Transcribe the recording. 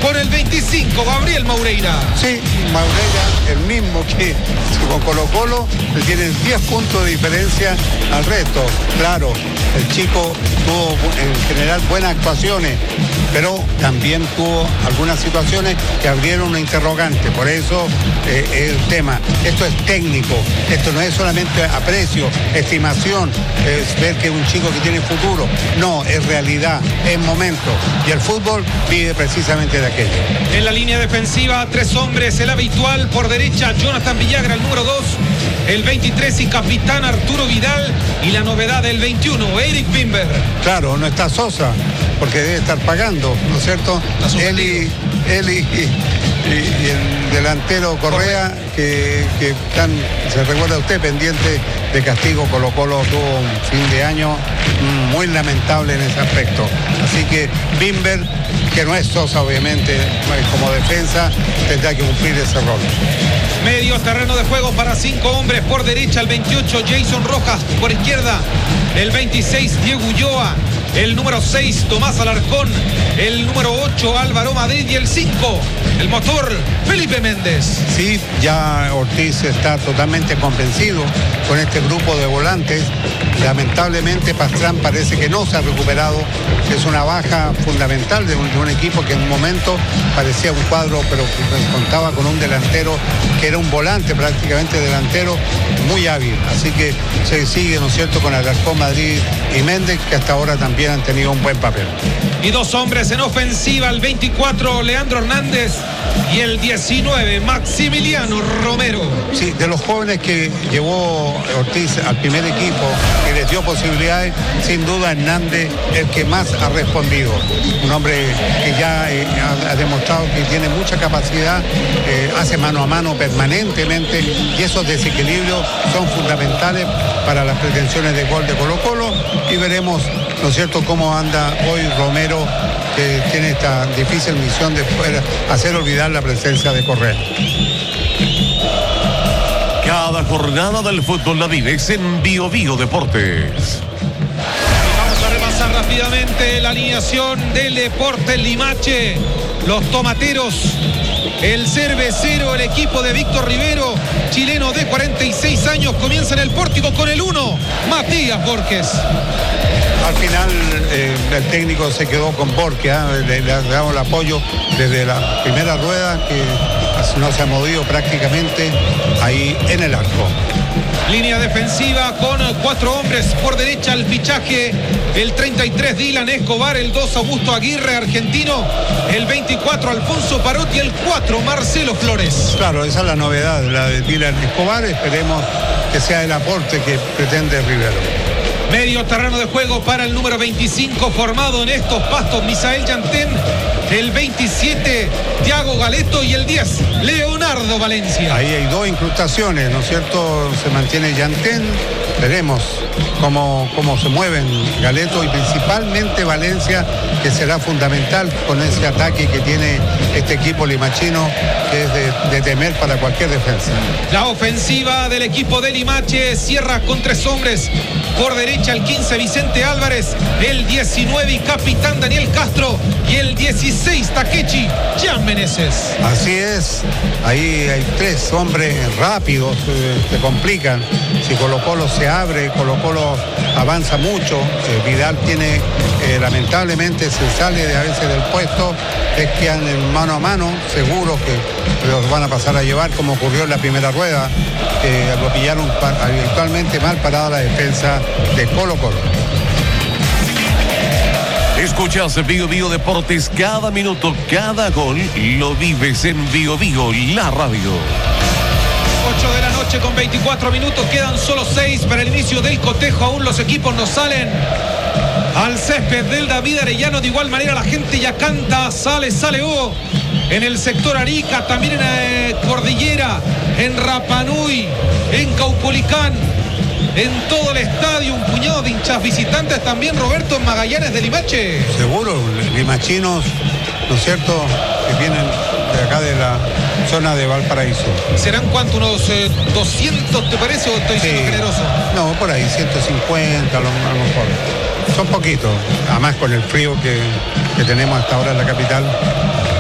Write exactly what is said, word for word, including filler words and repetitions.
con el veinticinco, Gabriel Moureira. Sí, Moureira, el mismo que con Colo Colo, le tienen diez puntos de diferencia al resto. Claro, el chico tuvo en general buenas actuaciones, pero también tuvo algunas situaciones que abrieron una interrogante. Por eso eh, el tema, esto es técnico, esto no es solamente aprecio, estimación, es ver que es un chico que tiene futuro. No, es realidad, es momento. Y el fútbol vive precisamente de aquello. En la línea defensiva, tres hombres, el habitual por derecha, Jonathan Villagra, el número dos, el veintitrés y capitán Arturo Vidal, y la novedad del veintiuno, Eric Bimber. Claro, no está Sosa, porque debe estar pagando, ¿no es cierto? Él y, él y, y, y el delantero Correa, que, que están, se recuerda usted, pendiente de castigo. Colo Colo tuvo un fin de año muy lamentable en ese aspecto. Así que Bimber, que no es Sosa obviamente, como defensa, tendrá que cumplir ese rol. Medio terreno de juego para cinco hombres, por derecha el veintiocho, Jason Rojas, por izquierda el veintiséis, Diego Ulloa, el número seis, Tomás Alarcón, el número ocho, Álvaro Madrid, y el cinco, el motor, Felipe Méndez. Sí, ya Ortiz está totalmente convencido con este grupo de volantes. Lamentablemente Pastrán parece que no se ha recuperado. Es una baja fundamental de un, de un equipo que en un momento parecía un cuadro, pero contaba con un delantero que era un volante prácticamente delantero muy hábil. Así que se sigue, ¿no es cierto?, con Alarcón, Madrid y Méndez, que hasta ahora también han tenido un buen papel. Y dos hombres en ofensiva, el veinticuatro, Leandro Hernández, y el diecinueve, Maximiliano Romero. Sí, de los jóvenes que llevó Ortiz al primer equipo, que les dio posibilidades, sin duda Hernández el que más ha respondido. Un hombre que ya eh, ha, ha demostrado que tiene mucha capacidad, eh, hace mano a mano permanentemente, y esos desequilibrios son fundamentales para las pretensiones de gol de Colo Colo. Y veremos, ¿no es cierto?, cómo anda hoy Romero, que tiene esta difícil misión de poder hacer olvidar la presencia de Correa. Cada jornada del fútbol la vives en Bio Bio Deportes. Vamos a repasar rápidamente la alineación del Deportes Limache. Los tomateros, el cervecero, el equipo de Víctor Rivero, chileno de cuarenta y seis años, comienza en el pórtico con el uno, Matías Borges. Al final eh, el técnico se quedó con Borges, ¿eh? le, le damos el apoyo desde la primera rueda, que no se ha movido prácticamente ahí en el arco. Línea defensiva con cuatro hombres, por derecha el fichaje, el treinta y tres, Dylan Escobar, el dos, Augusto Aguirre, argentino, el veinticuatro, Alfonso Parotti, el cuatro, Marcelo Flores. Claro, esa es la novedad, la de Dylan Escobar. Esperemos que sea el aporte que pretende Rivero. Medio terreno de juego para el número veinticinco, formado en estos pastos, Misael Yantén, el veintisiete, Thiago Galeto, y el diez, Leonardo Valencia. Ahí hay dos incrustaciones, ¿no es cierto? Se mantiene Yantén, veremos cómo, cómo se mueven Galeto y principalmente Valencia, que será fundamental con ese ataque que tiene este equipo limachino, que es de, de temer para cualquier defensa. La ofensiva del equipo de Limache cierra con tres hombres. Por derecha el quince, Vicente Álvarez, el diecinueve y capitán Daniel Castro, y el dieciséis, Takechi Jan Meneses. Así es, ahí hay tres hombres rápidos, eh, se complican. Si Colo Colo se abre, Colo Colo avanza mucho. eh, Vidal tiene, eh, lamentablemente se sale de a veces del puesto, es que en mano a mano, seguro que los van a pasar a llevar, como ocurrió en la primera rueda, que lo pillaron habitualmente mal parada la defensa de Colo Colo. Escuchas Bio Bio Deportes, cada minuto, cada gol, lo vives en Bio Bio, la radio. ocho de la noche con veinticuatro minutos, quedan solo seis para el inicio del cotejo, aún los equipos no salen al césped del David Arellano. De igual manera la gente ya canta, sale, sale Hugo, en el sector Arica, también en eh, Cordillera, en Rapanui, en Caupolicán, en todo el estadio, un puñado de hinchas visitantes también, Roberto, en Magallanes de Limache. Seguro, limachinos, ¿no es cierto?, que vienen de acá de la zona de Valparaíso. ¿Serán cuánto? ¿Unos eh, doscientos, te parece, o estoy siendo Sí. generoso? No, por ahí, ciento cincuenta a lo, a lo mejor. Son poquitos, además con el frío que, que tenemos hasta ahora en la capital.